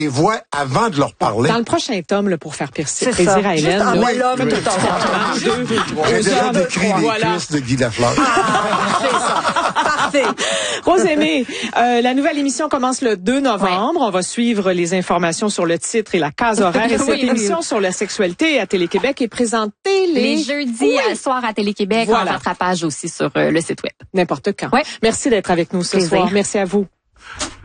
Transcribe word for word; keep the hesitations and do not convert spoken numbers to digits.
les voix avant de leur parler. Dans le prochain tome, là, pour faire plaisir C'est ça. à Hélène. Juste Là, envoie l'homme oui. tout le temps. J'ai déjà décrit les Voilà. cuisses de Guy Lafleur. Ah, c'est ça. Parfait. Rosémée, euh, la nouvelle émission commence le deux novembre. Ouais. On va suivre les informations sur le titre et la case horaire. Et cette Oui, émission oui. sur la sexualité à Télé-Québec est présentée les, les jeudis oui. à soir à Télé-Québec, Voilà. en rattrapage aussi sur euh, le site web. N'importe quand. Ouais. Merci d'être avec nous ce Plaisir. soir. Merci à vous.